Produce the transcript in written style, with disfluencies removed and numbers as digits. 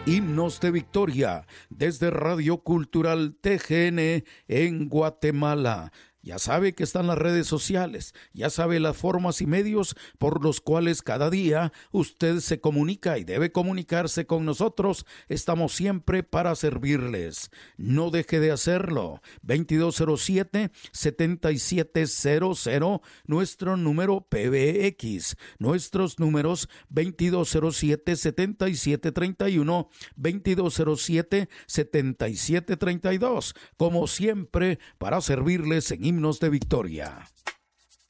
Himnos de Victoria, desde Radio Cultural TGN en Guatemala. Ya sabe que están las redes sociales, ya sabe las formas y medios por los cuales cada día usted se comunica y debe comunicarse con nosotros. Estamos siempre para servirles. No deje de hacerlo. 2207-7700, nuestro número PBX. Nuestros números 2207-7731, 2207-7732. Como siempre, para servirles en Himnos de Victoria.